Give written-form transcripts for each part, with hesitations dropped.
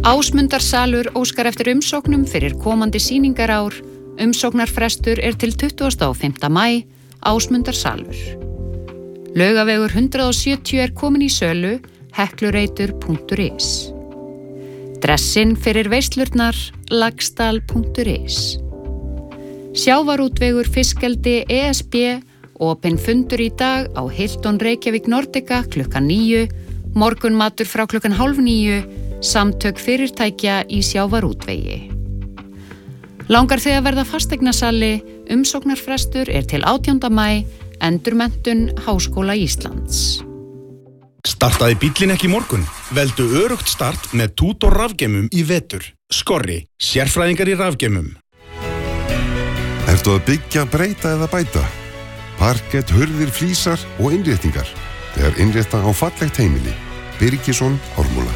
Ásmundarsalur óskar eftir umsóknum fyrir komandi sýningarár. Umsóknarfrestur til 25. maí. Ásmundarsalur. Laugavegur 170 komin í sölu. heklureitur.is. Dressinn fyrir veislurnar. Lagsdal.is. Sjávarútvegur fiskeldi ESB. Opinn fundur í dag á Hilton Reykjavík Nordica klukkan 9. Morgunmatur frá klukkan 8:30. Samtök fyrirtækja í sjávarútvegi. Langar þig að verða fasteignasali? Umsóknarfrestur til 18. maí. Endurmenntun Háskóla Íslands. Startaði bíllinn ekki í morgun? Veldu öruggt start með Tutor rafgeymum í vetur. Skorri, sérfræðingar í rafgeymum. Ertu að byggja, breyta eða bæta? Parkett, hurðir, flísar og innréttingar. Þegar innrétta á fallegt heimili. Birgisson, Ármúla.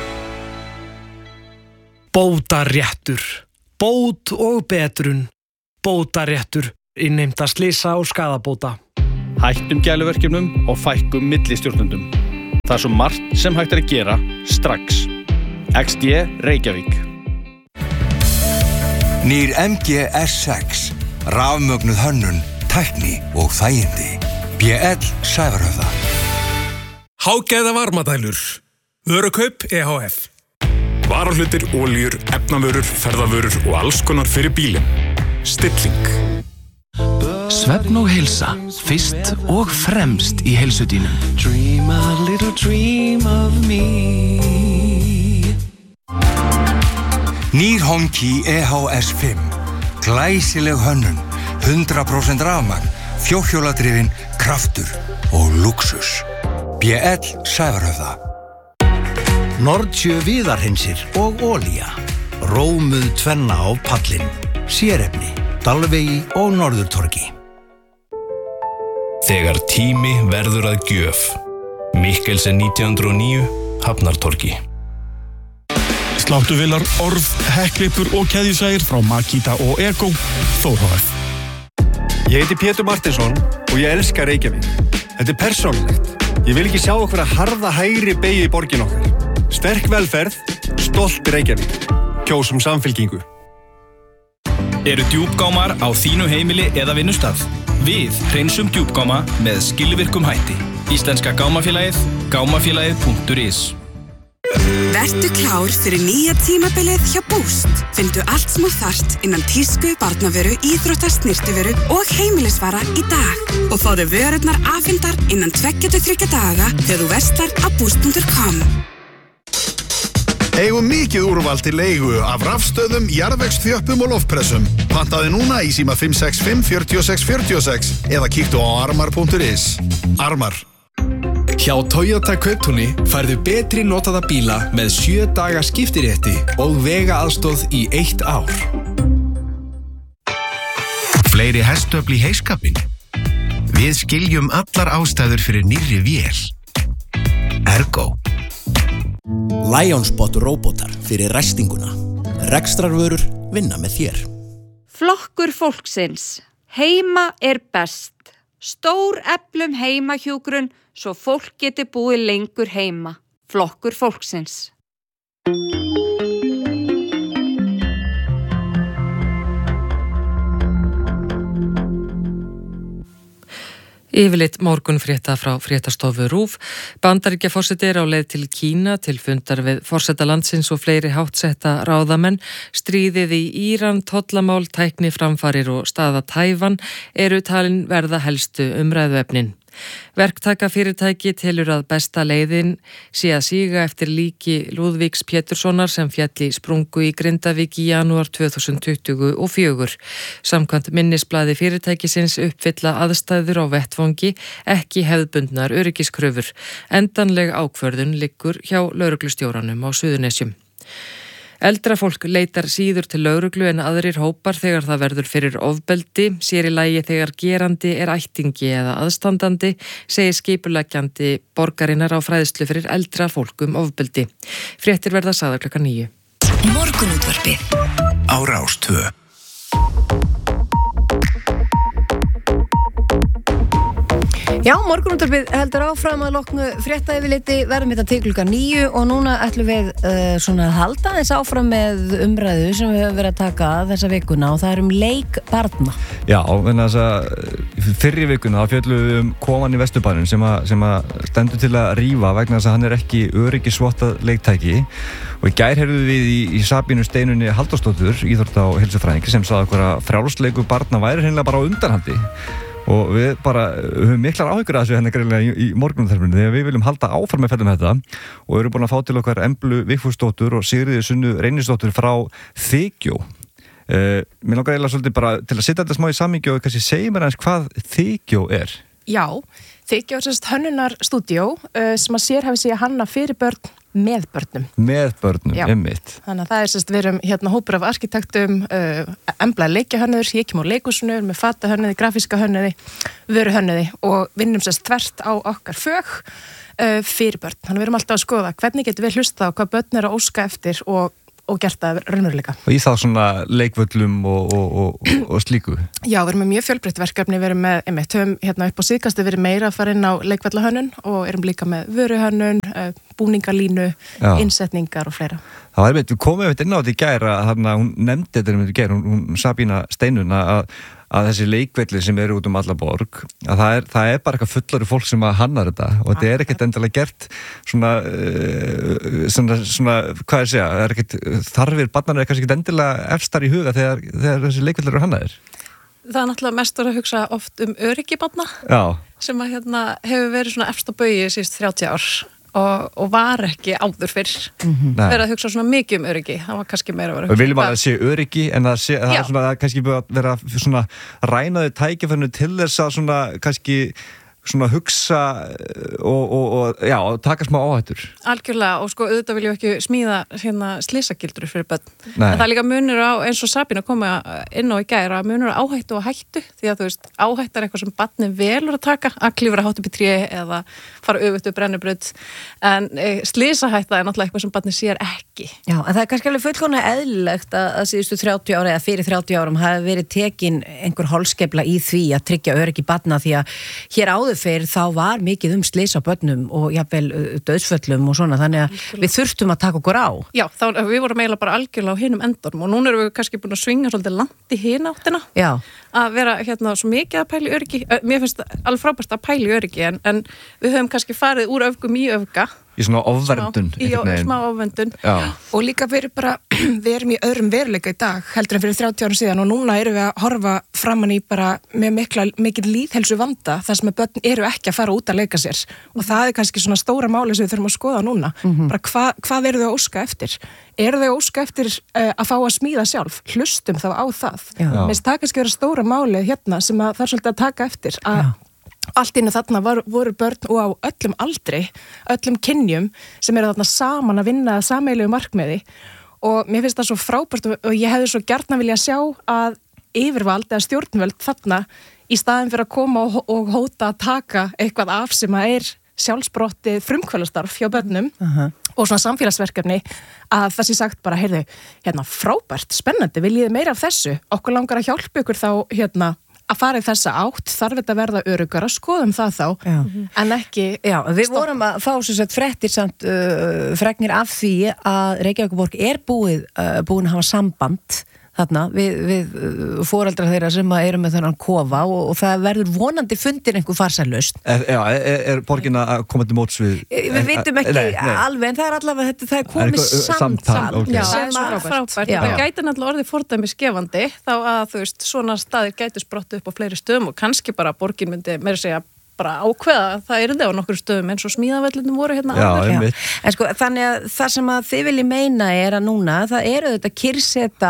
Bótaréttur. Bót og betrun. Bótaréttur. Innheimta slysa og skaðabóta. Hættum gæluverkefnum og fækkum millistjórnendum. Það svo margt sem hægt að gera strax. XD Reykjavík. Nýr MG S6. Rafmögnuð hönnun, tækni og þægindi. BL Sævarhöfða. Hágæða varmadælur. Vörukaup EHF. Varahlutir, olíur, efnavörur, ferðavörur og alls konar fyrir bílinn. Stilling. Svefn og heilsa, fyrst og fremst í heilsudínum. Dream a little dream of me. Nýr Honki EHS5. Glæsileg hönnun, 100% rafmagn, fjórhjóladrifin, kraftur og luxus. BL Sævarhöfða. Nordsjö viðarhreinsir og olía. Rómuð tvenna á pallin. Sérefni, Dalvegi og Norðurtorgi. Þegar tími verður að gjöf. Mikkelsen 1909, Hafnartorgi. Sláttuvélar, orð, hekklipur og keðjusægir frá Makita og Ego, Þórhf. Ég heiti Pétur Martinsson og ég elska Reykjavík. Þetta persónulegt. Ég vil ekki sjá okkur að harða hægri beygju í borgin okkar. Sterk velferð, stolt Reykjavík. Kjósum Samfylkingu. Eru djúpgámar á þínu heimili eða vinnustað? Við hreinsum djúpgáma með skilvirkum hætti. Íslenska gámafélagið, gámafélagið.is. Vertu klár fyrir nýja tímabilið hjá Boost. Findu allt sem þú þarft innan tísku, barnavöru, íþrótta, snyrtivöru og heimilisvara í dag. Og fáðu vörurnar afhentar innan 2-3 daga þegar þú verslar á boost.com. Eigum mikið úrval til leigu af rafstöðum, jarðvegsþjöppum og loftpressum. Pantaði núna í síma 565 46 46 eða kíktu á armar.is. Armar. Hjá Toyota Kauptúni færðu betri notaða bíla með 7 daga skiptirétti og vegaaðstoð í 1 ár. Fleiri hestöfl í heiskapinn. Við skiljum allar ástæður fyrir nýrri vél. Ergo. Lionspot róbótar fyrir ræstinguna. Rekstrarvörur vinna með þér. Flokkur fólksins. Heima best. Stór eflum heimahjúkrun svo fólk geti búið lengur heima. Flokkur fólksins. Yfirleitt morgunfrétta frá fréttastofu RÚV. Bandaríkjaforseti á leið til Kína til fundar við forseta landsins og fleiri háttsetta ráðamenn. Stríðið í Íran, tollamál, tækniframfarir og staða Tævan eru talin verða helstu umræðuefnin. Verktakafyrirtæki telur að besta leiðin sé að síga eftir líki Lúðvíks Péturssonar sem féll í sprungu í Grindavík í janúar 2024. Samkvæmt minnisblaði fyrirtækisins uppfylla aðstæður á vettvangi ekki hefðbundnar öryggiskröfur. Endanleg ákvörðun liggur hjá lögreglustjóranum á Suðurnesjum. Eldra fólk leitar síður til lögreglu en aðrir hópar þegar það verður fyrir ofbeldi, sér í lagi þegar gerandi ættingi eða aðstandandi, segir skipuleggjandi borgarinnar á fræðslu fyrir eldra fólk ofbeldi. Fréttir verða sagðar klukkan 9. Morgunútvarpið á Rás 2. Já, morgunútvarpið heldur áfram að loknu fréttayfirliti, verðum þetta til klukkan 9 og núna ætlum við svona að halda þess áfram með umræðu sem við höfum verið að taka þessa vikuna og það leik barna. Já, en þess að fyrri vikuna þá fjöllum við koman í Vesturbænum sem að stendur til að rífa vegna þess að hann ekki öryggisvottað leiktæki og í gær heyrðum við í Sabínu Steinunni Halldórsdóttur, íþrótta- og heilsufræðingi sem sagði okkur að frjálsleikur barna væri hreinlega bara á undanhaldi. Og við bara höfum miklar áhyggjur af þessu hérna greinlega í morgunútvarpinu þegar við viljum halda áfram með fellum þetta og erum búin að fá til okkar Emblu Vigfúsdóttur og Sigríði Sunnu Reynisdóttur frá Þykjó. Mér langar eiginlega svolítið bara til að setja þetta smá í samhengi og kannski segja mér aðeins hvað Þykjó er. Já, Þykjó er hönnunarstúdíó sem að sérhæfi sig að hanna fyrir börn með börnum. Með börnum, einmitt. Þannig að það er við erum hópur af arkitektum, Embla leikjahönnuður, ég kem úr leikhúsinu með fatahönnuði, grafíska hönnuði, vöruhönnuði og vinnum þvert á okkar fög fyrir börn. Þannig við erum alltaf að skoða hvernig getum við hlustað á hvað börn eru að óska eftir og gert það raunveruleika. Og í það svona leikvöllum og slíku? Já, við erum með mjög fjölbreytt verkefni, við erum með, höfum upp á síðkastu verið meira að fara inn á leikvallahönnun og erum líka með vöruhönnun, búningalínu, innsetningar og fleira. Það var við komum inn á þetta í gær að hún nefndi þetta í gær, hún Sabína Steinunn að þessi leikvellir sem eru út alla borg, að það er bara eitthvað fullari fólk sem að hannar þetta og þetta er ekkert endilega gert svona hvað ég segja, er ekkert þarfir barnanna er kannski ekkert endilega efstar í huga þegar þessi leikvellir eru hannaðir. Það er náttúrulega mest að hugsa oft öryggi barna sem að hefur verið svona efst á baugi síðust 30 ár og var ekki áður fyrr verið að hugsa svona mikið öryggi, það var kannski meira að vera. Við viljum að það sé öryggi en það er svona kannski vera svona rænaði tækifærinu til þess að svona kannski svona hugsa og taka smá áhættur. Algjörlega og auðvitað viljum ekki smíða slysagildrur fyrir börn. En það er líka munur á eins og Sabína koma inn á í gær að munur á áhættu og hættu því að áhætta er eitthvað sem barni velur að taka að klífra hátt upp í tré eða fara öfugt upp brennubraut en slysahætta er náttúrulega eitthvað sem barni sér ekki. Já, en það er kannski alveg fullkomlega eðlilegt að síðustu 30 ára eða fyrir 30 árum hafi verið tekin einhver holskefla í því að tryggja öryggi barna því að hér áður fyrir þá var mikið slys á börnum og jafnvel dauðsföllum og svona, þannig að við þurftum að taka okkur á. Já, við vorum eiginlega bara algjörlega á hinum endanum og núna erum við kannski búin að svinga svolítið langt í hina áttina. Já. Að vera svo mikið að pæla í öryggi. Mér finnst alveg frábært að pæla í öryggi en við höfum kannski farið úr öfgum í öfga. Í svona ofverndun. Smá ofverndun. Og líka við erum í öðrum veruleika í dag heldur en fyrir 30 árum síðan og núna erum við að horfa framan í bara með mikil lýðhelsu vanda þar sem að börn eru ekki að fara út að leika sér og það er kannski svona stóra máli sem við þurfum að skoða núna. Bara hvað eru þau að óska eftir? Eru þau að óska eftir að fá að smíða sjálf? Hlustum þá á það. Mér finnst það kannski vera stóra máli hérna sem að það er svolítið að taka eftir að allt innu þarna voru börn og á öllum aldri, öllum kynjum sem eru þarna saman að vinna sameiginlegu markmiði og mér finnst það svo frábært og ég hefði svo gjarnan vilja sjá að yfirvald eða stjórnvöld þarna í staðin fyrir að koma og hóta að taka eitthvað af sem að er sjálfsbrottið frumkvölastarf hjá börnum og svona samfélagsverkefni að það sé sagt bara, heyrðu, frábært, spennandi, viljið meira af þessu, okkur langar að hjálpa ykkur þá, að fara í þessa átt, þarf þetta að verða öruggara, skoðum það þá, en ekki... Já, við vorum að fá fréttir samt fregnir af því að Reykjavíkurborg er búin að hafa samband þarna við foreldrar þeirra sem eru með þennan kofa og það verður vonandi fundir einhver farsællaust. Er borgin að koma til móts við... Við vitum ekki alveg, en það er allavega það er komið samtal. Já, það er svona frábært. Það gæti náttúrulega orðið fordæmisgefandi þá að svona staðir gæti sprottu upp á fleiri stöðum og kannski bara borgin myndi meira segja bara ákveða, það er þetta á nokkur stöðum eins og smíðavellinu voru hérna áður. En þannig að það sem að þið vilji meina er að núna, það eru þetta kyrrseta,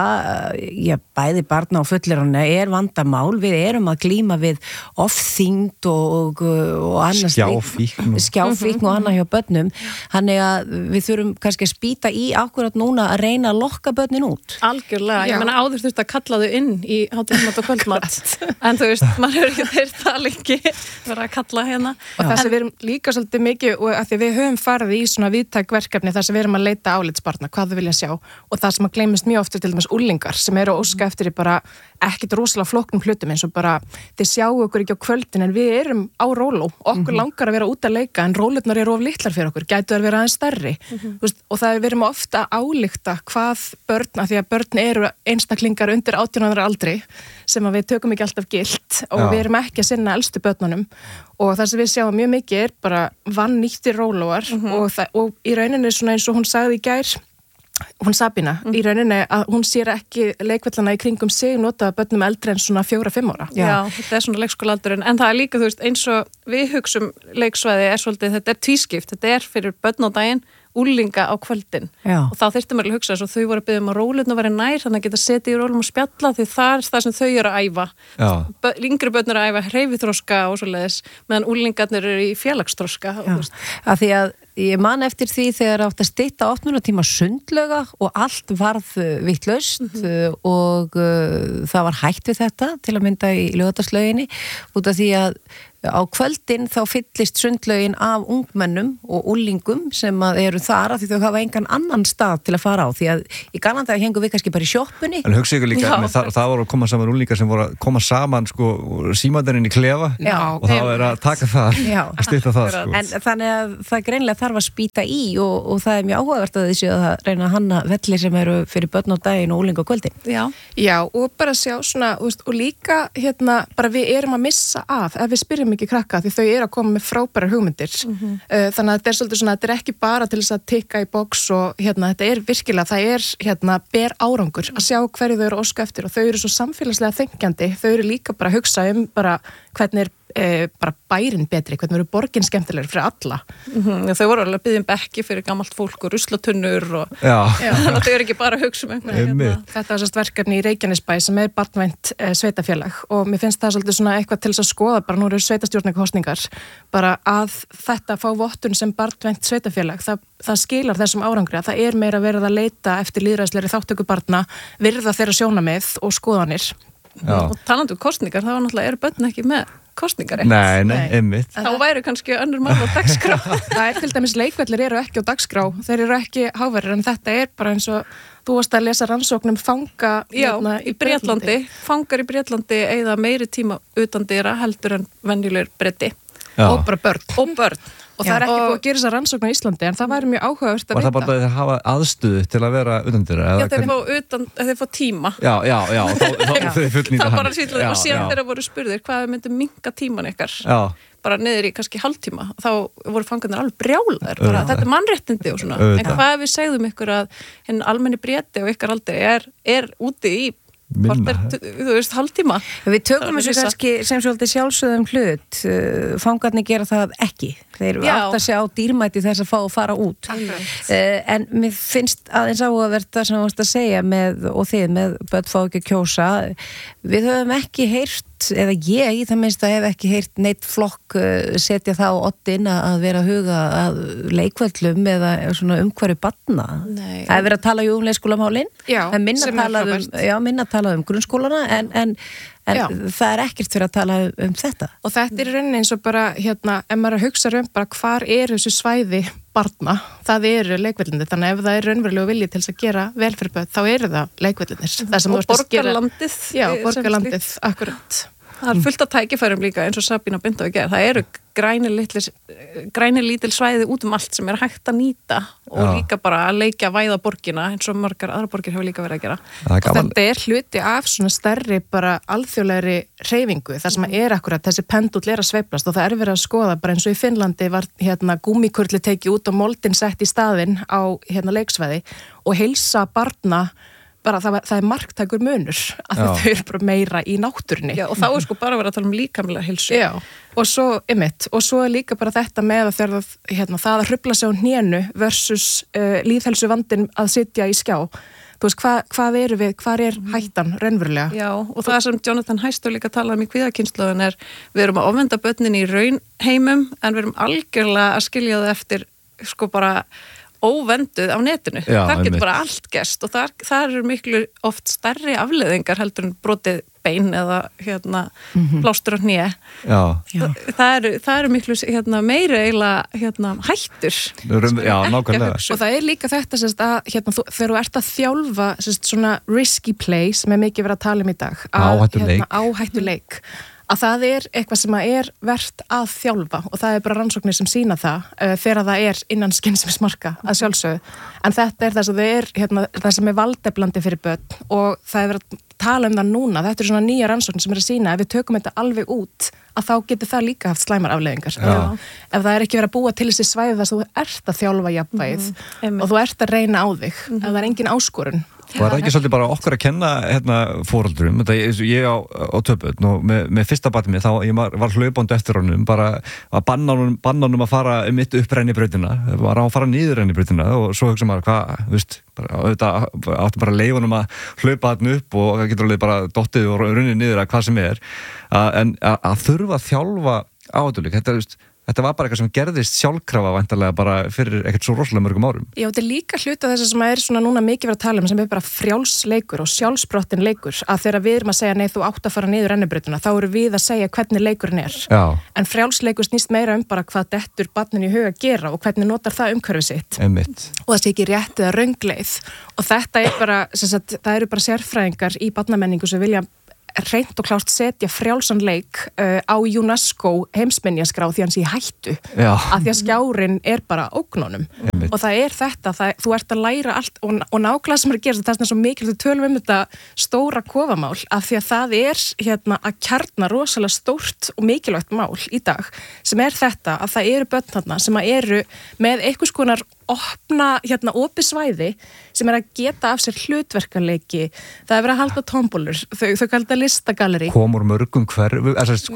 bæði barna og fullorðna er vandamál, við erum að glíma við ofþyngd og annars skjáfíkn og annað hjá börnum, þannig að við þurfum kannski að spýta í akkurat núna að reyna að lokka börnin út. Algjörlega, ég meina áður þurfti að kalla þau inn í hátíðismat og kvöldmat, en þú veist, maður hefur ekki þeirrt það lengi, vera að kalla hérna. Og það sem við erum líka svolítið mikið, og að því við höfum farið í svona víðtæk verkefni þar sem við erum að leita álitsbarna, hvað þau vilja sjá, og það sem að gleymist mjög oft til dæmis úlingar sem eru að óska eftir í bara ekkit rosalega flóknum hlutum eins og bara þið sjáu okkur ekki á kvöldin en við erum á róló, okkur langar að vera út að leika en rólurnar eru of litlar fyrir okkur, gætu að vera aðeins stærri og það við erum ofta að álykta hvað börn, af því að börn eru einstaklingar undir 18 ára aldri sem að við tökum ekki alltaf gilt og við erum ekki að sinna elstu börnunum og það sem við sjáum mjög mikið er bara vannýttir rólóar og í rauninni svona eins og hún sagði í gær, hún Sabína, í rauninni að hún sér ekki leikvellana í kringum sig nota börnum eldri en svona 4-5 ára. Já, þetta er svona leikskólaaldurinn, en það er líka, þú veist, eins og við hugsum leiksvæði er svolítið, þetta er tvískipt, þetta er fyrir börn á daginn, úlinga á kvöldin og þá þyrfti maður að hugsa þess og þau voru að byggja um að rólurna væri nær þannig að geta setið í rólum og spjalla því það er það sem þau eru að æfa yngri börn eru að æfa hreyfiþroska og svoleiðis meðan úlingarnir eru í félagsþroska að því að ég man eftir því þegar átt að stytta 8 tíma sundlauga og allt varð vittlaust og það var hægt við þetta til að mynda í Laugardalslauginni út af því að á kvöldin þá fyllist sundlaugin af ungmennum og úlingum sem eru þar af því þau hafa engan annan stað til að fara á því að í gamla daga hengum við kannski bara í sjoppunni. En hugsa ykkur líka með það voru að koma saman úlingar sem voru að koma saman sko símandarinn í klefa og það var að taka það að stytta það sko. En þannig að það greinlega þarf að spýta í og það er mjög áhugavert að þessu að reyna að hanna vellir sem eru fyrir börn á daginn og úlinga á kvöldin. Já, og bara sjá svona og líka hérna bara við erum að missa af ef við spyrjum ekki krakka því þau eru að koma með frábærar hugmyndir þannig að þetta er svolítið svona, þetta er ekki bara til þess að tikka í box og hérna þetta er virkilega, það er hérna ber árangur að sjá hverju þau eru óska eftir og þau eru svo samfélagslega þengjandi, þau eru líka bara að hugsa bara hvernig bara bærin betri, hvernig verður borgin skemmtilegri fyrir alla. Þau voru alveg að biðja bekki fyrir gammalt fólk og ruslatunnur og þannig að þau eru ekki bara að hugsa Þetta var sérst verkefni í Reykjanesbæ sem er barnvænt sveitafélag og mér finnst það svolítið svona eitthvað til þess að skoða bara nú eru sveitastjórnarkosningar bara að þetta fá vottun sem barnvænt sveitafélag, það skilar þessum árangri að það er meira verið að leita eftir lýðræðislegri þáttöku barna, virða þeirra sjónamið og skoðanir. Og talandi kosningar, þá náttúrulega eru börn ekki með kosningarétt. Nei, einmitt. Þá væri kannski önnur mál á dagskrá. Það er til dæmis leikvellir eru ekki á dagskrá, þeir eru ekki háværir en þetta er bara eins og þú varst að lesa rannsóknum fanga í Bretlandi. Fangar í Bretlandi eigða meiri tíma utan dyra heldur en venjulegur Breti. Og bara börn. Og það er ekki búið að gera þessa rannsókn á Íslandi en það væri mjög áhugavert að vita. Var það bara að þeir hafa aðstöðu til að vera utandyra? Já, þeir fá tíma. Já, þau fullnýta hann. Og síðan þeirra voru spurðir hvað myndi minnka tíman ykkar. Bara niður í kannski hálftíma. Þá voru fangarnir alveg brjálaðir. Þetta er mannréttindi og svona. En hvað við segðum ykkur að hinn almenni Breti og ykkar aldrei er úti í minna. Þú veist, hálftíma. Við tökum þessu kannski sem svolítið sjálfsögðum hlut. Fangarnir gera það ekki. Þeir átt að sjá dýrmæti þess að fá að fara út. En mér finnst aðeins áhugavert það sem þú varst að segja með börn fá ekki að kjósa. Við höfum ekki heyrt, eða ég í það minnst að hef ekki heyrt neitt flokk setja það á oddinn að vera að huga að leikvöllum eða svona umhverju barna. Það er verið að tala um leikskólamálin, en minna talað um grunnskólana en það er ekkert fyrir að tala um þetta. Og þetta er rauninni eins og bara hérna, ef maður hugsa bara hvar eru þessu svæði barna, það eru leikvellindi, þannig ef það er raunverulega vilji til þess að gera vel fyrir börn, þá eru það leikvellindir. Og borgarlandið. Já, borgarlandið, akkurat. Það er fullt af tækifærum líka eins og Sabína bindi á að gera. Það eru græni lítil svæði út allt sem er hægt að nýta og líka bara að leikja væða borgina eins og margar aðra borgir hefur líka verið að gera. Þetta er hluti af svona stærri bara alþjóðlegri hreyfingu þar sem er akkurat þessi pendull er að sveiflast og það er verið að skoða bara eins og í Finnlandi var gúmmíkurli tekið út og moldin sett í staðinn á leiksvæði og heilsa barna bara það er marktækur munur að þau eru bara meira í náttúrunni. Já, og þá er sko bara verið að tala um líkamlega heilsu. Já, og svo er líka bara þetta með að þegar það að hrufla sig á hnénu versus lýðhelsu vandinn að sitja í skjá. Þú veist, hvað eru við, hvar er hættan raunverulega? Já, og það sem Jonathan Hæstur líka talaði um í kvíðakynslóðin við erum að ofenda börnin í raunheimum en við erum algjörlega að skilja það eftir sko bara óvenduð á netinu. Já, Það getur einmitt. bara allt gerst og þar eru miklu oft stærri afleiðingar heldur en brotið bein eða plástur á hné. Já. Það eru miklu meiri eiginlega hættur. Já, nákvæmlega. Og það líka þetta að þegar þú ert að þjálfa svona risky play sem mikið verið að tala í dag. Áhættuleik. Að það eitthvað sem verðt að þjálfa og það bara rannsóknir sem sýna það þegar það innan skynsemismarka að sjálfsögðu. En þetta það sem það sem valdeflandi fyrir börn og það verið að tala það núna. Þetta svona nýja rannsóknir sem að sýna ef við tökum þetta alveg út að þá getur það líka haft slæmar afleiðingar. Ef það ekki verið að búa til þessi svæði þar sem þú ert að þjálfa jafnvægið og þú ert að reyna á þig ef það engin áskorun. Og það ekki svolítið bara okkur að kenna foreldrum, ég á töpun og með fyrsta barni þá ég var hlaupandi eftir honum, bara að banna honum að fara mitt upp rennibrautina, var að fara niður rennibrautina og svo hugsa maður auðvitað áttu bara að leyfa honum að hlaupa hann upp og það getur alveg bara dottið og runnið niður að hvað sem en að þurfa að þjálfa áhættuleik, þetta var bara eitthvað sem gerðist sjálfkrafa væntanlega bara fyrir ekkert svo rosalega mörgum árum. Já, þetta líka hluta þess sem svona núna mikið verið að tala sem bara frjálsleikur og sjálfsbrottin leikur að þegar við erum að segja nei þú átt að fara niður rennibrautina þá eru við að segja hvernig leikurinn Já. En frjálsleikur snýst meira bara hvað dettur barninu í huga að gera og hvernig notar það umhverfið sitt. Einmitt. Og það sé ekki rétt eða röngleið og þetta bara, það eru bara sérfræðingar í barnamenningu sem vilja reynt og klárt setja frjálsan leik á UNESCO heimsminjaskrá því hann sé hættu að því að skjárin bara ógnunum og það þetta, þú ert að læra allt og nákvæmlega sem að gera það er svo mikil, þú tölum þetta stóra kofamál af því að það að kjarna rosalega stórt og mikilvægt mál í dag sem þetta að það eru börn þarna sem eru með einhvers konar opna opið svæði sem að geta af sér hlutverkaleiki það verið að halda tombólur þau kalda listagalleri komur mörgum hverfu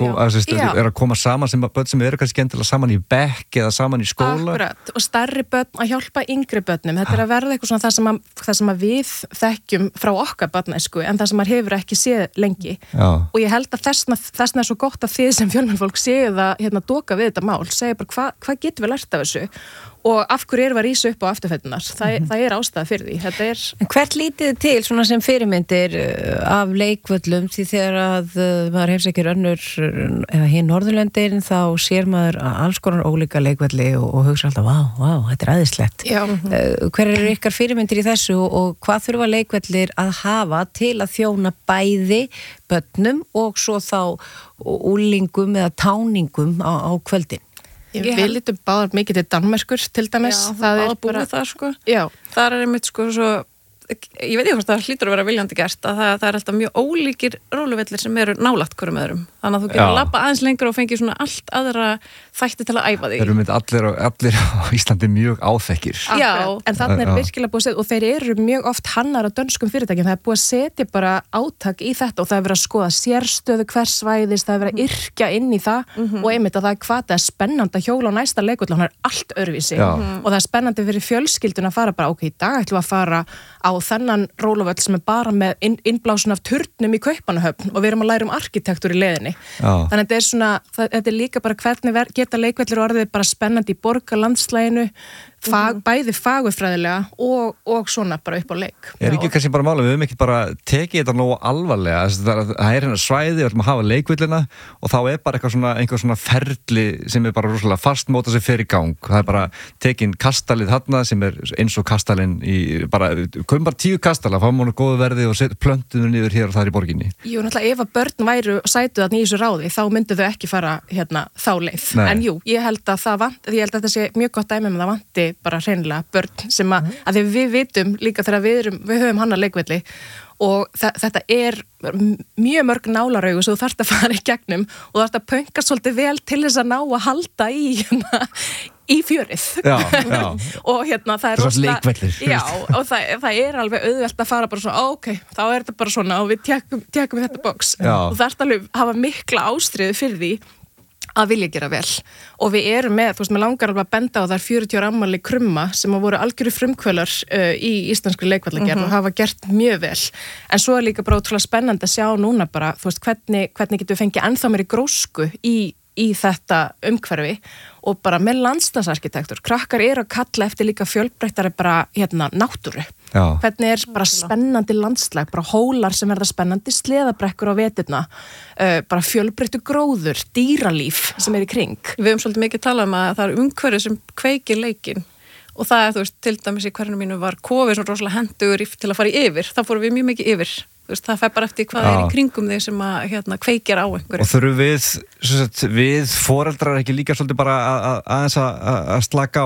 að koma saman sem börn sem eru kannski endilega saman í bekk eða saman í skóla Akkurat, og stærri börn að hjálpa yngri börnum þetta að verða eitthvað svona það sem að við þekkjum frá okkar barnæsku en það sem maður hefur ekki séð lengi og ég held að þessna svo gott að þið sem fjölmennfólk séu það doka við þetta mál, segja bara hvað getum við lært af þessu og af hverju erum við að rísa upp á afturfætunar það ástæða fyrir því En hvert lítið til svona sem fyrirmyndir af leikvöllum því þegar að maður heimsækir önnur eða hinn Norðurlöndin þá sér maður alls konar ólíka leikvölli og hugsa alltaf, vá, þetta æðislegt hver eru ykkar fyrirmyndir í þessu og hvað þurfa leikvöllir að hafa til að þjóna bæði börnum og svo þá úlingum eða táningum á kvöldin Við lítum báðar mikið til Danmerkur til dæmis. Já, það búið það sko. Já. Það einmitt sko svo, ég veit ekki hvort það hlýtur að vera viljandi gert að það alltaf mjög ólíkir róluvellir sem eru nálægt hverjum öðrum. Þannig að þú getur labba aðeins lengur og fengið svona allt aðra þætti til að æfa þig. Þeir eru mynd allir á Íslandi mjög áþekkir. Já, en þannig virkilega búið að setja og þeir eru mjög oft hannar á dönskum fyrirtækjum. Það búið að setja bara átak í þetta og það verið að skoða sérstöðu hvers svæðis, það verið að yrkja inn í það og einmitt að það hvað það spennandi að hjóla á næsta leikvöll, hann allt öðruvísi og það spennandi fyrir fjölskylduna að fara bara í dag ætlum við að fara á þennan róluvöll sem bara með innblásun af turnum í Kaupanahöfn og við erum að læra arkitektur í leiðinni. Þannig að þetta líka bara hvernig geta leikvellir orðið bara spennandi í borgarlandslæginu bæði fagurfræðilega og svona bara upp á leik. Ekki kannski bara mála, við höfum ekki bara tekið þetta nógu alvarlega, það hérna svæði, við ætlum að hafa leikvillina og þá bara einhver svona ferli sem bara rosalega fastmóta sem fer í gang. Það bara tekin kastalið þarna sem eins og kastalinn komum bara 10 kastala, fáum hún góðu verði og plöntunum niður hér og þar í borginni. Jú, náttúrulega ef að börn væru sætu þarna í þessu ráði, þá myndu þau ekki fara þá leið. En jú, ég held að þetta sé mjög gott dæmi með það vanti bara hreinlega börn sem að því við vitum líka þegar við höfum hann að leikvelli og þetta mjög mörg nálaraugu sem þú þarft að fara í gegnum og þú þarft að pönka svolítið vel til þess að ná að halda í fjörið og það er rosalega og það alveg auðvelt að fara bara svona þá þetta bara svona og við tekum þetta box og það alveg hafa mikla ástríðu fyrir því að vilja gera vel og við erum með langar alveg að benda á þær 40 ára afmæli krumma sem að voru algjöru frumkvölar í íslenskri leikvallagerð og hafa gert mjög vel en svo líka bara ótrúlega spennandi að sjá núna bara hvernig getum við fengið ennþá meiri grósku í í þetta umhverfi og bara með landslagsarkitektur krakkar eru að kalla eftir líka fjölbreyttari bara náttúru. Hvernig er bara spennandi landslag, bara hólar sem verða spennandi, sleðabrekkur á veturna, bara fjölbreyttu gróður, dýralíf sem er í kring. Við höfum svolítið mikið talað að það er umhverfi sem kveikir leikinn og það er, þú veist, til dæmis í hverjum mínu var kofið svona rosalega hentugur til að fara yfir, það fórum við mjög mikið yfir. Það fær bara eftir hvað er í kringum þig sem að kveikir á einhverju. Og þurfum við foreldrar ekki líka svolítið bara aðeins að slaka á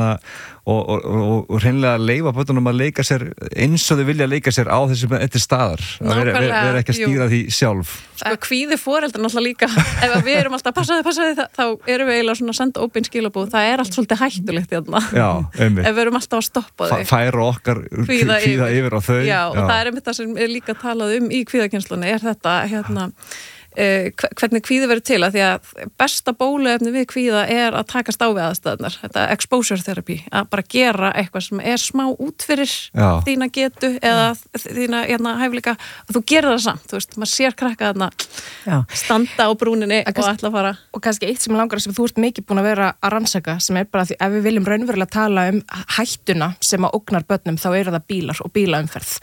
og hreinlega leyfa börnunum að leika sér eins og þau vilja leika sér á þessum eftir staðar. Að vera ekki að stýra því sjálf. Kvíði foreldrar náttúrulega líka. Ef við erum alltaf passaði, þá erum við eiginlega svona að senda óbein skilabóð. Það er allt svolítið hættulegt hérna. Já, einmitt. Ef við erum alltaf að stoppa þau. Færa okkar kvíða yfir á þau. Já, og það er einmitt það sem er líka talað í kvíðakennslunni, er þetta hvernig kvíði verður til, að því að besta bóluefni við kvíða er að takast á við aðstæðnar, þetta exposure therapy, að bara gera eitthvað sem er smá út fyrir þína getu eða þína hæfileika, og þú gerir það samt, þú veist, maður sér krakka þarna standa á brúninni og ætla að fara. Og kannski eitt sem langar sem þú ert mikið búin að vera að rannsaka, sem er bara því ef við viljum raunverulega tala hættuna sem að ógnar börnum, þá eru það bílar og bílaumferð.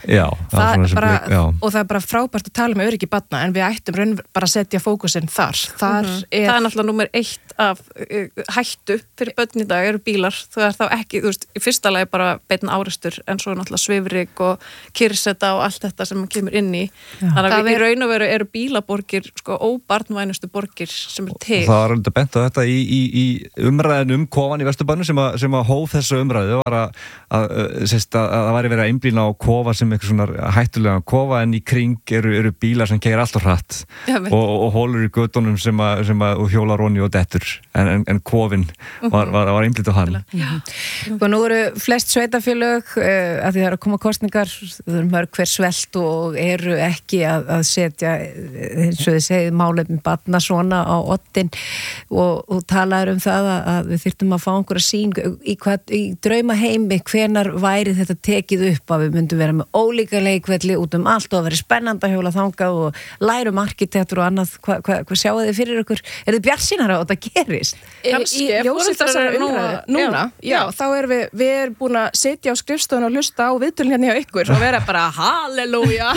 Og það er bara frábært að tala með öryggi barna, en við ættum bara að setja fókusinn þar. Það er náttúrulega númer 1 af hættu fyrir börn í dag eru bílar. Það er þá ekki, þú veist, í fyrsta lagi bara beinn árekstur, en svo náttúrulega svifryk og kyrrseta og allt þetta sem kemur inn í. Þannig að við í raun og veru eru bílaborgir, óbarnvænustu borgir sem er til. Það var alveg bent á þetta í umræðin kofan í Vesturbænum sem að hóf þessu umræðu var að það væri verið að einblína á kofa sem eitthvað svona hættulega kofa, en í kring eru bílar sem keyra allt og hratt. Og hólur í göttunum sem að hjólar onni og dettur, en kofinn var einblínt á hann. Og nú eru flest sveitafélög að því það eru að koma kosningar, það eru mörg hver svelt og eru ekki að setja, eins og þið segið, málefni barna svona á oddinn og talaður það að við þyrftum að fá einhverja sýn í draumaheimi, hvenar væri þetta tekið upp, að við myndum vera með ólíka leikvelli út allt og að vera spennandi að hjóla þangað og lærum arkitektur og annað, hvað sjáu þið fyrir ykkur? Er þið bjartsýnara á þetta gerist? Í ljósi þessari umræðu núna, þá erum við erum búin að sitja á skrifstofun og hlusta á viðtölin hérna hjá ykkur og vera bara halleluja.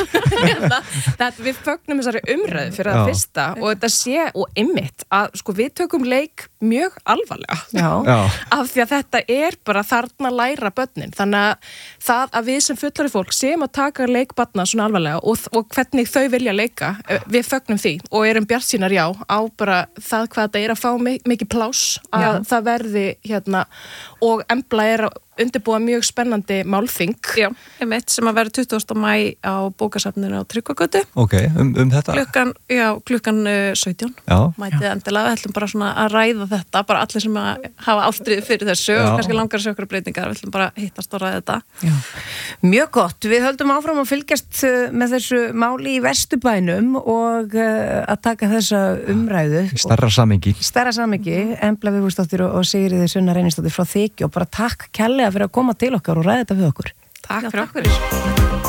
Við fögnum þessari umræðu fyrir það fyrsta og þetta sé, og einmitt að við tökum leik mjög alvarlega af því að þetta er bara þarna læra börnin, þannig að það að við sem fullari fólk séum að taka leik barna svona alvarlega og hvernig þau vilja leika, við fögnum því og erum bjartsýnar á bara það hvað þetta er að fá mikið pláss að það verði og Embla er að undirbúa mjög spennandi málþing sem að vera 20. maí á bókasafninu á Tryggvagötu. Ok, þetta? Klukkan 17 mætið endilega, við ætlum bara svona að ræða þetta, bara allir sem að hafa ástriðið fyrir þessu og kannski langar sér okkur breytingar, við ætlum bara að hittast og ræða þetta. Mjög gott, við höldum áfram að fylgjast með þessu máli í Vesturbænum og að taka þessa umræðu. Stærra samhengi, Embla Vigfúsdóttir og Sigríður Sunna Reynisdóttir frá Þykju og bara takk kærlega fyrir að koma til okkar og ræða þetta við okkur. Takk fyrir okkur.